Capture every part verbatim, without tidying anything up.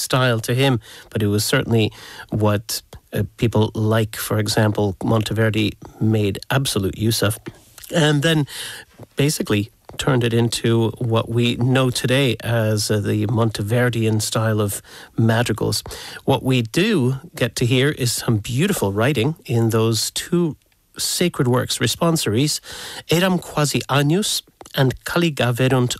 style to him, but it was certainly what uh, people like, for example, Monteverdi made absolute use of. And then basically turned it into what we know today as uh, the Monteverdian style of madrigals. What we do get to hear is some beautiful writing in those two sacred works, responsories, Eram quasi agnus and Caligaverunt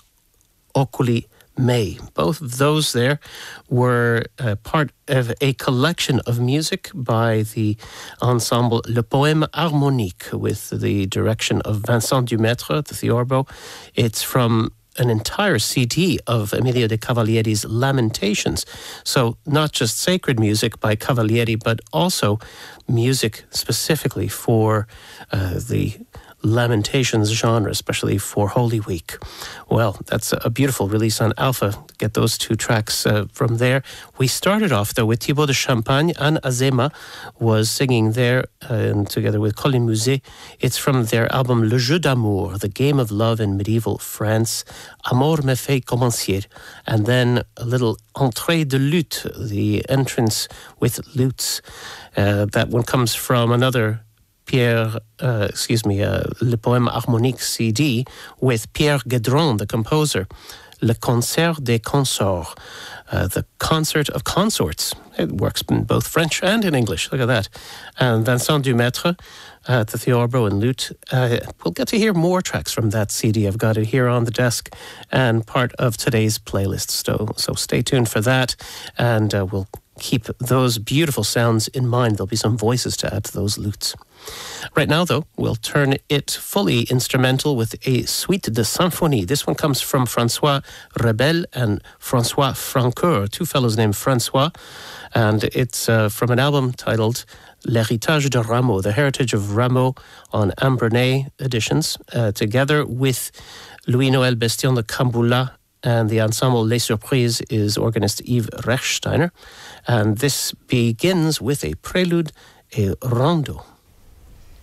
oculi mei. Both of those there were uh, part of a collection of music by the ensemble Le Poème Harmonique with the direction of Vincent Dumaître at the Theorbo. It's from an entire C D of Emilio de Cavalieri's Lamentations. So not just sacred music by Cavalieri, but also music specifically for uh, the Lamentations genre, especially for Holy Week. Well, that's a beautiful release on Alpha. Get those two tracks uh, from there. We started off, though, with Thibaut de Champagne. Anne Azéma was singing there uh, and together with Colin Muset. It's from their album Le Jeu d'Amour, The Game of Love in Medieval France. Amour me fait commencer. And then a little Entrée de lutte, the entrance with lutes. Uh, that one comes from another Pierre, uh, excuse me, uh, Le Poème Harmonique C D with Pierre Guédron, the composer. Le Concert des Consorts, uh, the Concert of Consorts. It works in both French and in English. Look at that. And Vincent Dumaître at the Theorbo and Lute. Uh, we'll get to hear more tracks from that C D. I've got it here on the desk and part of today's playlist. So, so stay tuned for that, and uh, we'll keep those beautiful sounds in mind. There'll be some voices to add to those lutes. Right now, though, we'll turn it fully instrumental with a suite de symphonie. This one comes from François Rebel and François Francoeur, two fellows named François, and it's uh, from an album titled L'Héritage de Rameau, The Heritage of Rameau, on Ambrenet editions, uh, together with Louis-Noël Bestion de Camboula, and the ensemble Les Surprises is organist Yves Rechsteiner. And this begins with a prelude, a rondo.